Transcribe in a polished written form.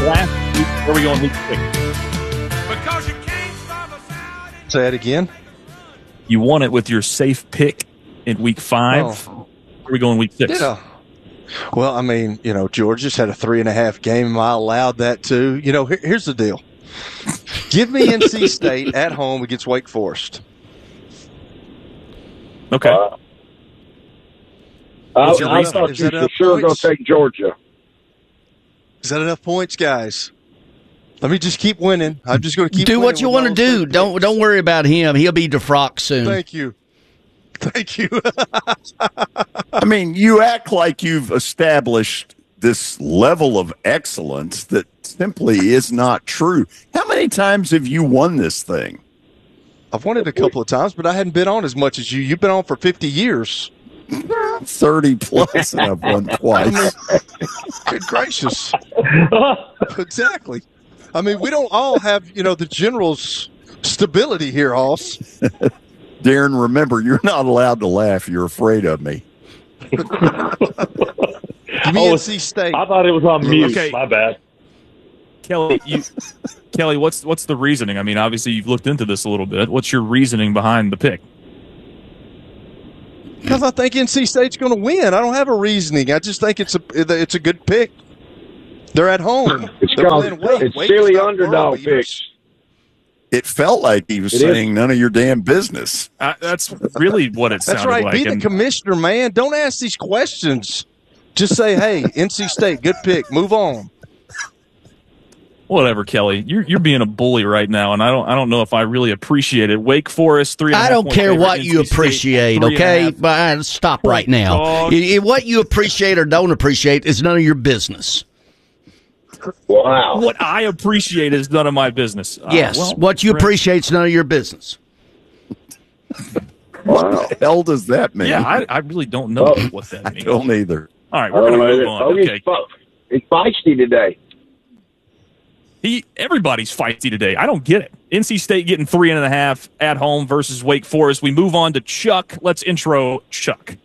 last week. Where are we going week 6? Say that again. You won it with your safe pick in week 5. Oh. Where are we going week 6? Yeah. Well, I mean, Georgia's had a 3.5 game. I allowed that too. Here's the deal. Give me NC State at home against Wake Forest. Okay. I What's your thought reasoning? you Is that for enough sure going to points? take Georgia. Is that enough points, guys? Let me just keep winning. I'm just going to keep Do winning what you with want to my do. own Don't worry about him. He'll be defrocked soon. Thank you. I mean, you act like you've established this level of excellence that simply is not true. How many times have you won this thing? I've won it a couple of times, but I hadn't been on as much as you. You've been on for 50 years. 30 plus, and I've won twice. Good gracious. Exactly. I mean, we don't all have, the general's stability here, Hoss. Darren, remember, you're not allowed to laugh. You're afraid of me. Give me NC State. I thought it was on mute. Okay. My bad. Kelly, what's the reasoning? I mean, obviously you've looked into this a little bit. What's your reasoning behind the pick? Because I think NC State's going to win. I don't have a reasoning. I just think it's a good pick. They're at home. They're playing Wake. It's Wake's silly not underdog world beaters. picks. It felt like he was It saying none of your damn business. That's really what it sounded That's right. like. Be the And commissioner, man. Don't ask these questions. Just say, hey, NC State, good pick. Move on. whatever, Kelly. You're being a bully right now, and I don't know if I really appreciate it. Wake Forest 3.5. I don't care what you appreciate, okay? But stop right now. What you appreciate or don't appreciate is none of your business. Wow. What I appreciate is none of my business. Yes, what you appreciate is none of your business. What the hell does that mean? Yeah, I really don't know what that means. I don't either. All right, we're going to move on. Okay. He's feisty today. Everybody's feisty today. I don't get it. NC State getting 3.5 at home versus Wake Forest. We move on to Chuck. Let's intro Chuck.